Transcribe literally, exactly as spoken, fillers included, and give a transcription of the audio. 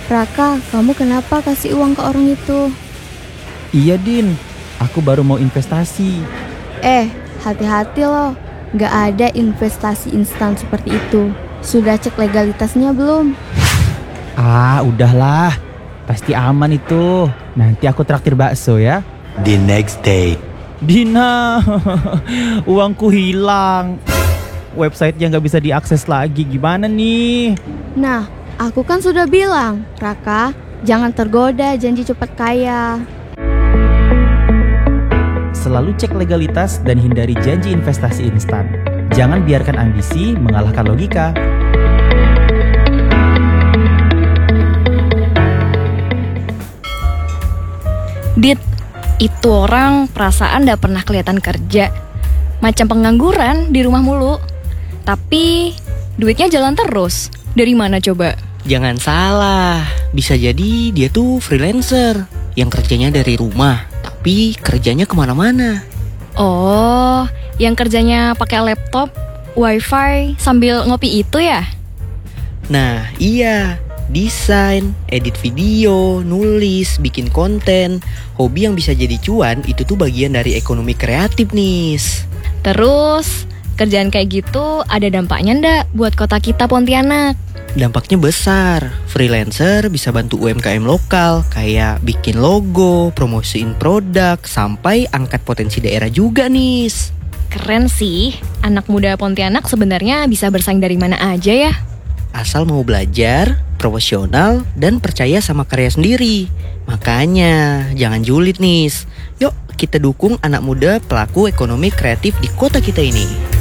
Raka, kamu kenapa kasih uang ke orang itu? Iya Din, aku baru mau investasi. Eh, hati-hati loh. Gak ada investasi instan seperti itu. Sudah cek legalitasnya belum? Ah, udahlah. Pasti aman itu. Nanti aku traktir bakso ya. The next day. Dina, uangku hilang. Websitenya nggak bisa diakses lagi. Gimana nih? Nah, aku kan sudah bilang, Raka, jangan tergoda janji cepat kaya. Selalu cek legalitas dan hindari janji investasi instan. Jangan biarkan ambisi mengalahkan logika. Dit, itu orang perasaan gak pernah kelihatan kerja. Macam pengangguran di rumah mulu. Tapi duitnya jalan terus. Dari mana coba? Jangan salah, bisa jadi dia tuh freelancer yang kerjanya dari rumah, tapi kerjanya kemana-mana. Oh, yang kerjanya pakai laptop, wifi sambil ngopi itu ya? Nah iya, desain, edit video, nulis, bikin konten. Hobi yang bisa jadi cuan itu tuh bagian dari ekonomi kreatif nis. Terus, kerjaan kayak gitu ada dampaknya ndak buat kota kita Pontianak? Dampaknya besar. Freelancer bisa bantu U M K M lokal, kayak bikin logo, promosiin produk, sampai angkat potensi daerah juga nis. Keren sih, anak muda Pontianak sebenarnya bisa bersaing dari mana aja ya. Asal mau belajar, profesional, dan percaya sama karya sendiri. Makanya jangan julid nis. Yuk kita dukung anak muda pelaku ekonomi kreatif di kota kita ini.